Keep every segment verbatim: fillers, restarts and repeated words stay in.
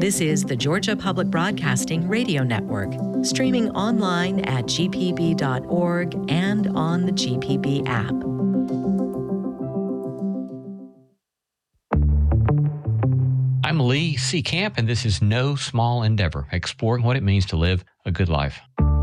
This is the Georgia Public Broadcasting Radio Network, streaming online at g p b dot org and on the G P B app. I'm Lee C. Camp, and this is No Small Endeavor, exploring what it means to live a good life.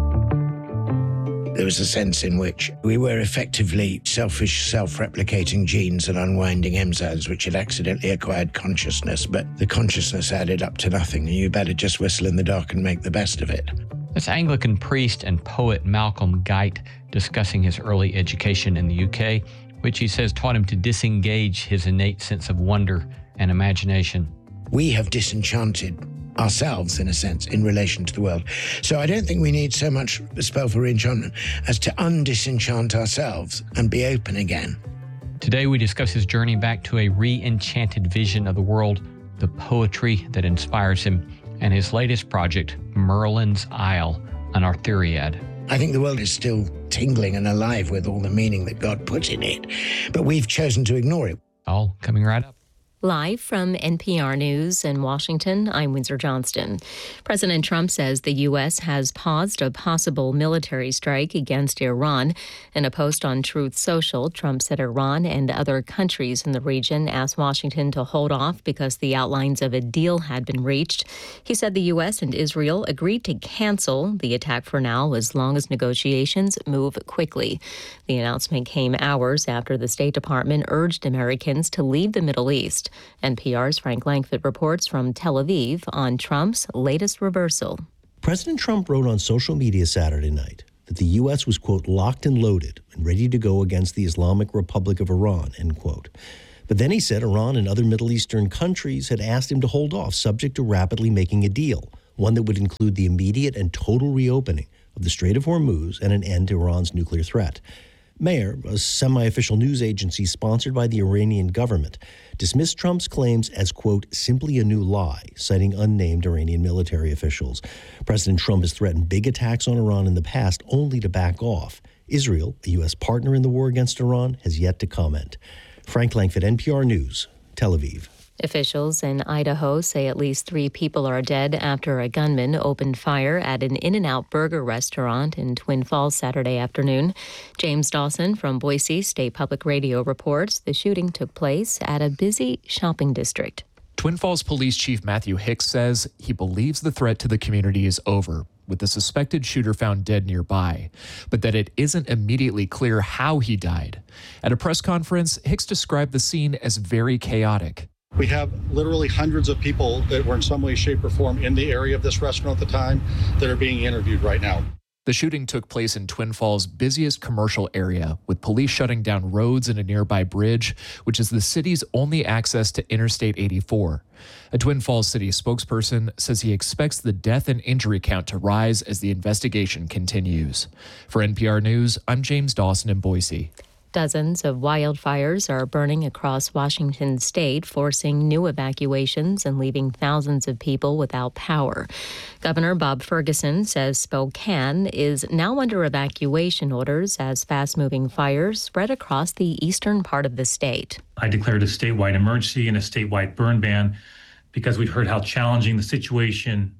There was a sense in which we were effectively selfish, self-replicating genes and unwinding enzymes which had accidentally acquired consciousness, but the consciousness added up to nothing, and you better just whistle in the dark and make the best of it. That's Anglican priest and poet Malcolm Guite discussing his early education in the U K, which he says taught him to disengage his innate sense of wonder and imagination. We have disenchanted ourselves, in a sense, in relation to the world. So I don't think we need so much a spell for re-enchantment as to undisenchant ourselves and be open again. Today we discuss his journey back to a re-enchanted vision of the world, the poetry that inspires him, and his latest project, Merlin's Isle, an Arthuriad. I think the world is still tingling and alive with all the meaning that God put in it, but we've chosen to ignore it. All coming right up. Live from N P R News in Washington, I'm Windsor Johnston. President Trump says the U S has paused a possible military strike against Iran. In a post on Truth Social, Trump said Iran and other countries in the region asked Washington to hold off because the outlines of a deal had been reached. He said the U S and Israel agreed to cancel the attack for now as long as negotiations move quickly. The announcement came hours after the State Department urged Americans to leave the Middle East. N P R's Frank Langfitt reports from Tel Aviv on Trump's latest reversal. President Trump wrote on social media Saturday night that the U S was, quote, locked and loaded and ready to go against the Islamic Republic of Iran, end quote. But then he said Iran and other Middle Eastern countries had asked him to hold off, subject to rapidly making a deal, one that would include the immediate and total reopening of the Strait of Hormuz and an end to Iran's nuclear threat. Mehr, a semi-official news agency sponsored by the Iranian government, dismissed Trump's claims as, quote, simply a new lie, citing unnamed Iranian military officials. President Trump has threatened big attacks on Iran in the past, only to back off. Israel, a U S partner in the war against Iran, has yet to comment. Frank Langfitt, N P R News, Tel Aviv. Officials in Idaho say at least three people are dead after a gunman opened fire at an In-N-Out burger restaurant in Twin Falls Saturday afternoon. James Dawson from Boise State Public Radio reports the shooting took place at a busy shopping district. Twin Falls Police Chief Matthew Hicks says he believes the threat to the community is over, with the suspected shooter found dead nearby, but that it isn't immediately clear how he died. At a press conference, Hicks described the scene as very chaotic. We have literally hundreds of people that were in some way, shape, or form in the area of this restaurant at the time that are being interviewed right now. The shooting took place in Twin Falls' busiest commercial area, with police shutting down roads and a nearby bridge, which is the city's only access to Interstate eighty-four. A Twin Falls city spokesperson says he expects the death and injury count to rise as the investigation continues. For N P R News, I'm James Dawson in Boise. Dozens of wildfires are burning across Washington state, forcing new evacuations and leaving thousands of people without power. Governor Bob Ferguson says Spokane is now under evacuation orders as fast-moving fires spread across the eastern part of the state. I declared a statewide emergency and a statewide burn ban because we've heard how challenging the situation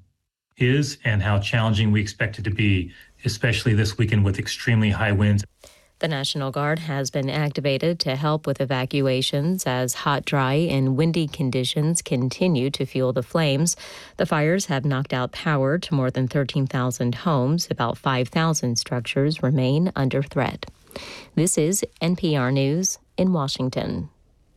is and how challenging we expect it to be, especially this weekend with extremely high winds. The National Guard has been activated to help with evacuations as hot, dry, and windy conditions continue to fuel the flames. The fires have knocked out power to more than thirteen thousand homes. About five thousand structures remain under threat. This is N P R News in Washington.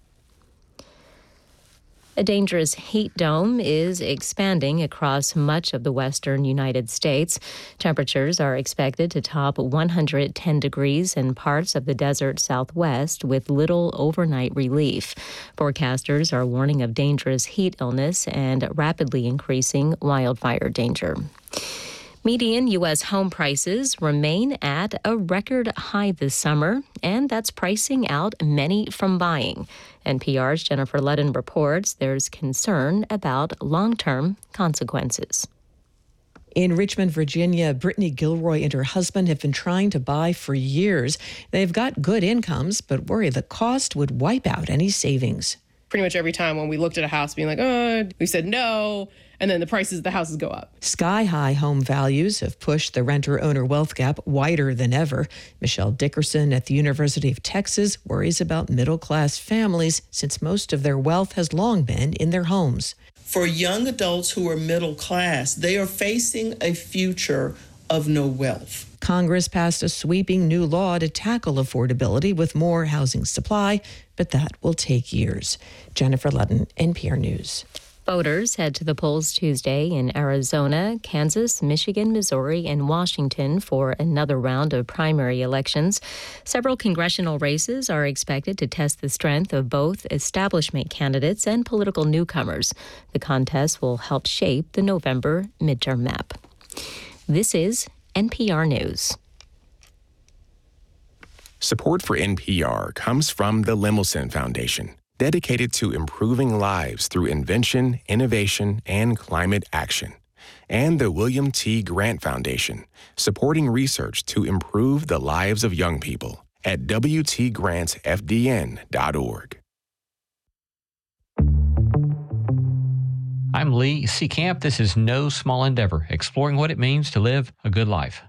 A dangerous heat dome is expanding across much of the western United States. Temperatures are expected to top one hundred ten degrees in parts of the desert Southwest with little overnight relief. Forecasters are warning of dangerous heat illness and rapidly increasing wildfire danger. Median U S home prices remain at a record high this summer, and that's pricing out many from buying. N P R's Jennifer Ludden reports there's concern about long-term consequences. In Richmond, Virginia, Brittany Gilroy and her husband have been trying to buy for years. They've got good incomes, but worry the cost would wipe out any savings. pretty much every time when we looked at a house being like, oh, we said no, and then the prices of the houses go up. Sky-high home values have pushed the renter-owner wealth gap wider than ever. Michelle Dickerson at the University of Texas worries about middle-class families since most of their wealth has long been in their homes. For young adults who are middle class, they are facing a future of no wealth. Congress passed a sweeping new law to tackle affordability with more housing supply, but that will take years. Jennifer Ludden, N P R News. Voters head to the polls Tuesday in Arizona, Kansas, Michigan, Missouri, and Washington for another round of primary elections. Several congressional races are expected to test the strength of both establishment candidates and political newcomers. The contest will help shape the November midterm map. This is N P R News. Support for N P R comes from the Lemelson Foundation, dedicated to improving lives through invention, innovation, and climate action. And the William T. Grant Foundation, supporting research to improve the lives of young people at w t grants f d n dot org. I'm Lee Seacamp. This is No Small Endeavor, exploring what it means to live a good life.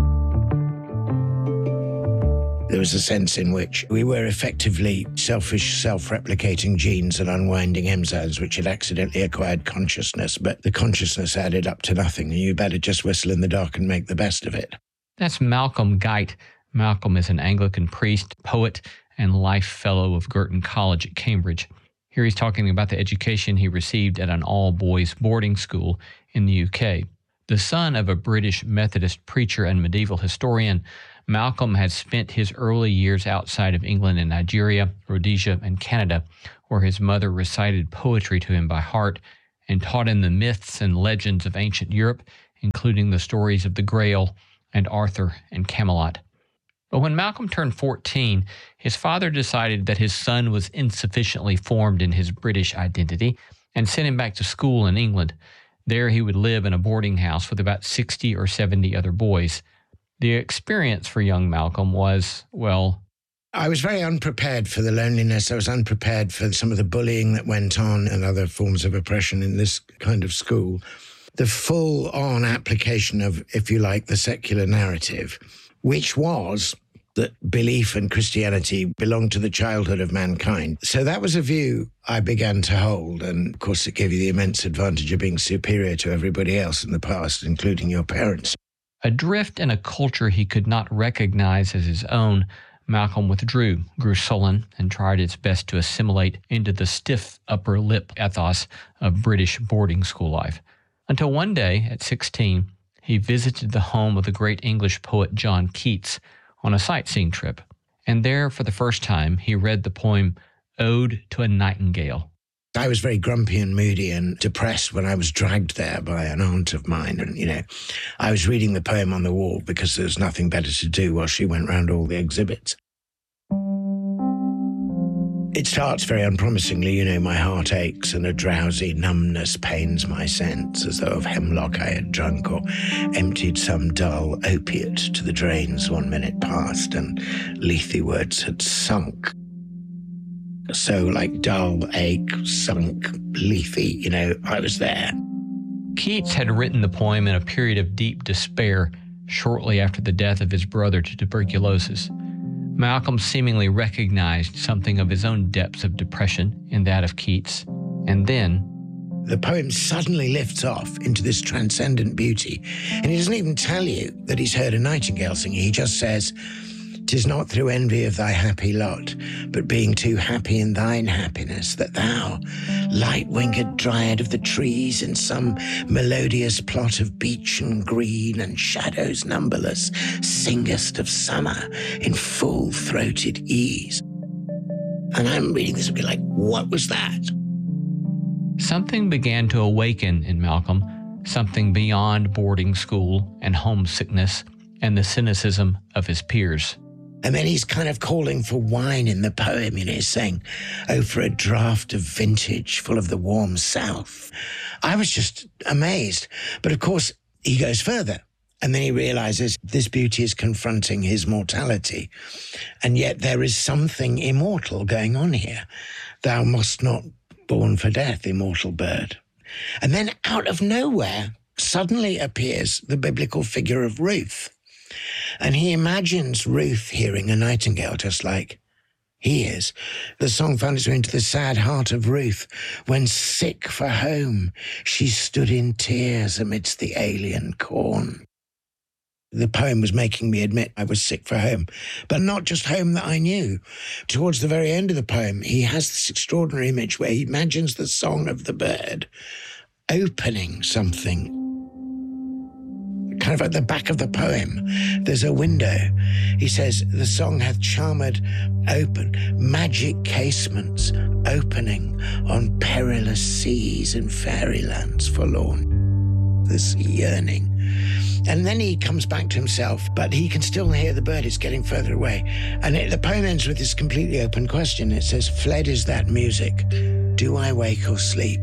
There was a sense in which we were effectively selfish, self-replicating genes and unwinding enzymes which had accidentally acquired consciousness, but the consciousness added up to nothing, and you better just whistle in the dark and make the best of it. That's Malcolm Guite. Malcolm is an Anglican priest, poet, and life fellow of Girton College at Cambridge. Here he's talking about the education he received at an all-boys boarding school in the U K. The son of a British Methodist preacher and medieval historian, Malcolm had spent his early years outside of England in Nigeria, Rhodesia, and Canada, where his mother recited poetry to him by heart and taught him the myths and legends of ancient Europe, including the stories of the Grail and Arthur and Camelot. But when Malcolm turned fourteen, his father decided that his son was insufficiently formed in his British identity and sent him back to school in England. There he would live in a boarding house with about sixty or seventy other boys. The experience for young Malcolm was, well... I was very unprepared for the loneliness. I was unprepared for some of the bullying that went on and other forms of oppression in this kind of school. The full-on application of, if you like, the secular narrative, which was that belief and Christianity belonged to the childhood of mankind. So that was a view I began to hold, and of course it gave you the immense advantage of being superior to everybody else in the past, including your parents. Adrift in a culture he could not recognize as his own, Malcolm withdrew, grew sullen, and tried its best to assimilate into the stiff upper lip ethos of British boarding school life. Until one day, at sixteen, he visited the home of the great English poet John Keats on a sightseeing trip, and there, for the first time, he read the poem Ode to a Nightingale. I was very grumpy and moody and depressed when I was dragged there by an aunt of mine. And, you know, I was reading the poem on the wall because there was nothing better to do while she went round all the exhibits. It starts very unpromisingly, you know, my heart aches and a drowsy numbness pains my sense, as though of hemlock I had drunk or emptied some dull opiate to the drains one minute past, and Lethe words had sunk. So like dull, ache, sunk, Lethe, you know, I was there. Keats had written the poem in a period of deep despair shortly after the death of his brother to tuberculosis. Malcolm seemingly recognized something of his own depths of depression in that of Keats. And then... the poem suddenly lifts off into this transcendent beauty. And he doesn't even tell you that he's heard a nightingale singing. He just says, "'Tis not through envy of thy happy lot, but being too happy in thine happiness, that thou, light-winged dryad of the trees, in some melodious plot of beech and green and shadows numberless, singest of summer in full-throated ease." And I'm reading this and be like, what was that? Something began to awaken in Malcolm, something beyond boarding school and homesickness and the cynicism of his peers. And then he's kind of calling for wine in the poem, you know, he's saying, "Oh, for a draught of vintage full of the warm south." I was just amazed. But of course, he goes further. And then he realizes this beauty is confronting his mortality. And yet there is something immortal going on here. thou must not born for death, immortal bird. And then out of nowhere, suddenly appears the biblical figure of Ruth. And he imagines Ruth hearing a nightingale just like he is. The song found its way into the sad heart of Ruth. When sick for home, she stood in tears amidst the alien corn. The poem was making me admit I was sick for home, but not just home that I knew. Towards the very end of the poem, he has this extraordinary image where he imagines the song of the bird opening something. Kind of at the back of the poem, there's a window. He says, the song hath charmed open, magic casements opening on perilous seas and fairylands forlorn. This yearning. And then he comes back to himself, but he can still hear the bird. It's getting further away. And it, the poem ends with this completely open question. It says, fled is that music. Do I wake or sleep?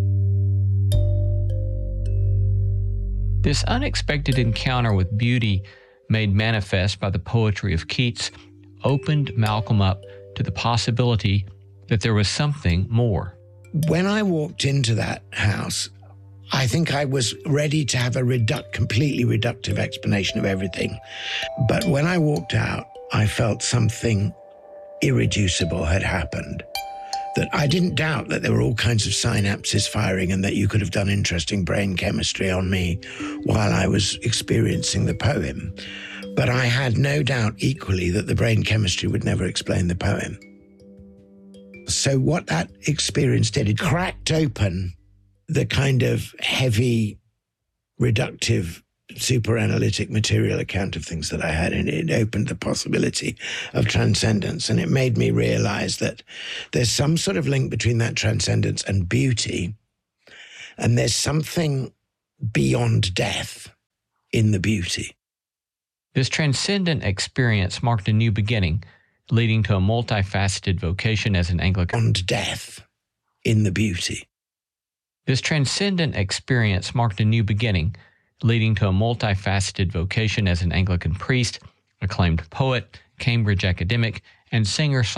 This unexpected encounter with beauty, made manifest by the poetry of Keats, opened Malcolm up to the possibility that there was something more. When I walked into that house, I think I was ready to have a reduct, completely reductive explanation of everything. But when I walked out, I felt something irreducible had happened. That I didn't doubt that there were all kinds of synapses firing and that you could have done interesting brain chemistry on me while I was experiencing the poem. But I had no doubt equally that the brain chemistry would never explain the poem. So what that experience did, it cracked open the kind of heavy, reductive, super-analytic material account of things that I had, and it opened the possibility of transcendence. And it made me realize that there's some sort of link between that transcendence and beauty, and there's something beyond death in the beauty. This transcendent experience marked a new beginning, leading to a multifaceted vocation as an Anglican. Beyond death in the beauty. This transcendent experience marked a new beginning, leading to a multifaceted vocation as an Anglican priest, acclaimed poet, Cambridge academic, and singer